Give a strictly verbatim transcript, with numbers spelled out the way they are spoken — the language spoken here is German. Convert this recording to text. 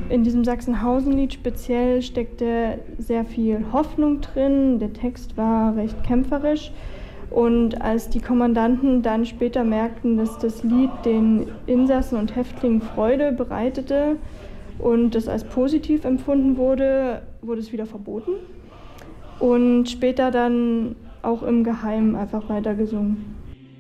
in diesem Sachsenhausen-Lied speziell steckte sehr viel Hoffnung drin. Der Text war recht kämpferisch. Und als die Kommandanten dann später merkten, dass das Lied den Insassen und Häftlingen Freude bereitete und das als positiv empfunden wurde, wurde es wieder verboten. Und später dann auch im Geheimen einfach weitergesungen.